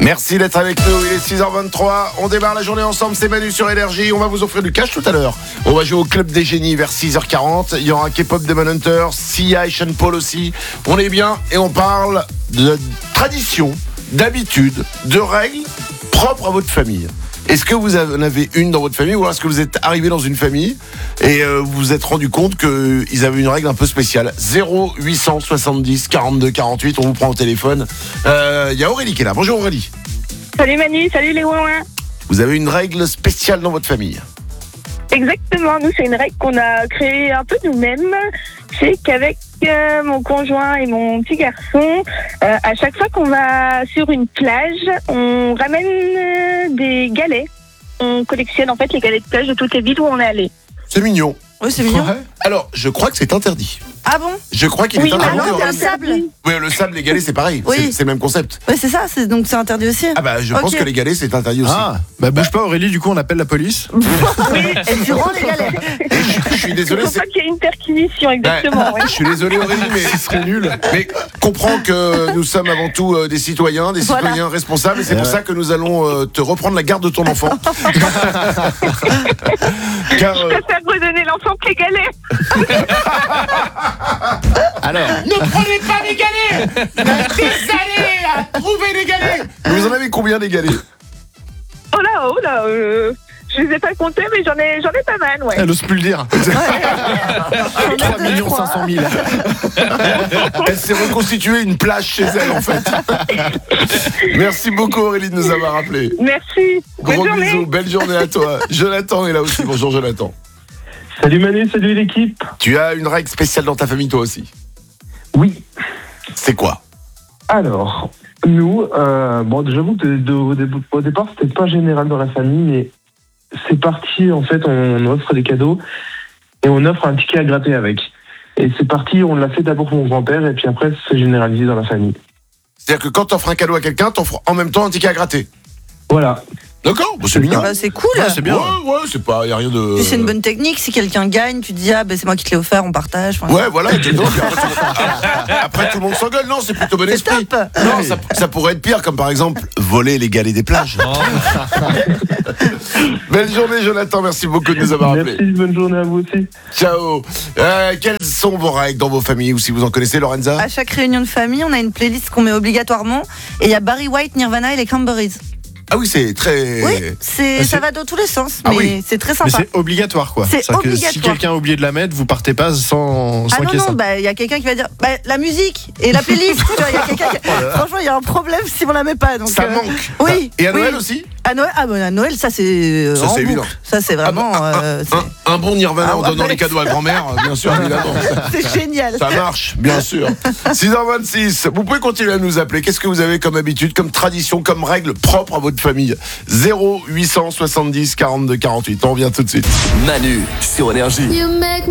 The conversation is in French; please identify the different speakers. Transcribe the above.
Speaker 1: Merci d'être avec nous, il est 6h23, on démarre la journée ensemble, c'est Manu sur Énergie, on va vous offrir du cash tout à l'heure. On va jouer au Club des Génies vers 6h40, il y aura K-pop Demon Hunter, Sia et Sean Paul aussi. On est bien et on parle de tradition, d'habitude, de règles propres à votre famille. Est-ce que vous en avez une dans votre famille ou alors est-ce que vous êtes arrivé dans une famille et vous vous êtes rendu compte qu'ils avaient une règle un peu spéciale? 0870 42 48, on vous prend au téléphone. Il y a Aurélie qui est là. Bonjour Aurélie.
Speaker 2: Salut Manu, salut les ouin-ouin.
Speaker 1: Vous avez une règle spéciale dans votre famille?
Speaker 2: Exactement, nous c'est une règle qu'on a créée un peu nous-mêmes. C'est qu'avec mon conjoint et mon petit garçon, à chaque fois qu'on va sur une plage, on ramène des galets. On collectionne en fait les galets de plage de toutes les villes où on est allé.
Speaker 1: C'est mignon.
Speaker 3: Oui, c'est mignon.
Speaker 1: Ouais. Alors, je crois que c'est interdit.
Speaker 3: Ah bon?
Speaker 1: Je crois qu'il est
Speaker 2: Oui,
Speaker 1: interdit.
Speaker 2: maintenant,
Speaker 3: le sable.
Speaker 1: Oui, le sable, les galets, c'est pareil.
Speaker 3: Oui.
Speaker 1: C'est le même concept.
Speaker 3: Ouais, c'est ça, donc c'est interdit aussi.
Speaker 1: Ah bah, je pense
Speaker 3: Ok.
Speaker 1: que les galets, c'est interdit aussi.
Speaker 4: Ah, bah bouge pas Aurélie, du coup on appelle la police.
Speaker 3: Et tu rends les galets.
Speaker 1: Et je suis
Speaker 2: Il
Speaker 1: désolé,
Speaker 2: faut pas qu'il y ait une perquisition, exactement.
Speaker 1: Je suis désolé Aurélie, mais ce serait nul. Mais comprends que nous sommes avant tout des citoyens,
Speaker 3: Voilà.
Speaker 1: responsables, et c'est pour ça que nous allons te reprendre la garde de ton enfant. Car
Speaker 2: Je préfère redonner l'enfant que les galets.
Speaker 4: Alors,
Speaker 1: ne prenez pas les galets. Il y a des années à trouver les galets. Vous en avez combien des galets?
Speaker 2: Oh là, je les ai pas comptés, mais j'en ai pas mal, ouais.
Speaker 4: elle ose plus le dire. 3 500 000.
Speaker 1: Elle s'est reconstituée une plage chez elle en fait. Merci beaucoup Aurélie de nous avoir appelé.
Speaker 2: Merci.
Speaker 1: Gros
Speaker 2: Bonne journée.
Speaker 1: bisous, belle journée à toi. Jonathan est là aussi, bonjour Jonathan.
Speaker 5: Salut Manu, salut l'équipe.
Speaker 1: Tu as une règle spéciale dans ta famille toi aussi?
Speaker 5: Oui,
Speaker 1: C'est quoi?
Speaker 5: alors, nous, bon, j'avoue que au départ, c'était pas général dans la famille, mais c'est parti, en fait, on offre des cadeaux et on offre un ticket à gratter avec. Et c'est parti, on l'a fait d'abord pour mon grand-père et puis après, c'est généralisé dans la famille.
Speaker 1: C'est-à-dire que quand t'offres un cadeau à quelqu'un, t'offres en même temps un ticket à gratter.
Speaker 5: Voilà.
Speaker 1: D'accord, bon, c'est mignon.
Speaker 3: Bah, c'est cool.
Speaker 4: Ouais, c'est bien.
Speaker 1: Ouais, c'est pas, y a rien de.
Speaker 3: Puis c'est une bonne technique. Si quelqu'un gagne, tu te dis, ah, ben c'est moi qui te l'ai offert, on partage. Enfin,
Speaker 1: Ouais, voilà, exactement. Puis après, tout le monde s'engueule. Non, c'est plutôt bon
Speaker 3: c'est
Speaker 1: esprit.
Speaker 3: top.
Speaker 1: Non, ça pourrait être pire, comme par exemple voler les galets des plages. Belle journée, Jonathan. Merci beaucoup de nous avoir appelés.
Speaker 5: Merci, bonne journée à vous aussi.
Speaker 1: Ciao. Quelles sont vos règles dans vos familles ou si vous en connaissez, Lorenza?
Speaker 3: À chaque réunion de famille, on a une playlist qu'on met obligatoirement. Et il y a Barry White, Nirvana et les Cranberries.
Speaker 1: Ah oui, c'est très.
Speaker 3: Oui,
Speaker 4: c'est-
Speaker 3: ça va dans tous les sens,
Speaker 1: Ah
Speaker 3: mais
Speaker 1: oui.
Speaker 3: c'est très
Speaker 4: Mais
Speaker 3: sympa.
Speaker 4: c'est obligatoire quoi.
Speaker 3: C'est
Speaker 4: C'est-à-dire que si
Speaker 3: obligatoire.
Speaker 4: quelqu'un a oublié de la mettre, vous partez pas sans
Speaker 3: Ah
Speaker 4: qu'il y ait
Speaker 3: non,
Speaker 4: ça.
Speaker 3: bah il y a quelqu'un qui va dire la musique et la playlist. Tu vois, il y a quelqu'un qui... Franchement, il y a un problème si on la met pas. Donc,
Speaker 1: Ça manque.
Speaker 3: Oui.
Speaker 1: Et à Noël
Speaker 3: oui.
Speaker 1: aussi?
Speaker 3: À Noël, à Noël, ça c'est
Speaker 1: Ça,
Speaker 3: en
Speaker 1: c'est
Speaker 3: boucle.
Speaker 1: évident.
Speaker 3: Ça c'est vraiment.
Speaker 1: Un bon Nirvana
Speaker 3: Ah
Speaker 1: en
Speaker 3: ouais.
Speaker 1: donnant les cadeaux à grand-mère, bien sûr, évidemment.
Speaker 3: C'est génial.
Speaker 1: Ça marche, bien sûr. 6h26, vous pouvez continuer à nous appeler. Qu'est-ce que vous avez comme habitude, comme tradition, comme règle propre à votre famille? 0870 42 48. On revient tout de suite.
Speaker 6: Manu sur Énergie.